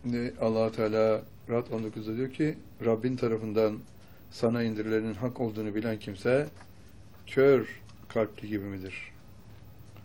Şimdi Allah Teala Rad 19'da diyor ki Rabbin tarafından sana indirilenin hak olduğunu bilen kimse kör kalpli gibi midir?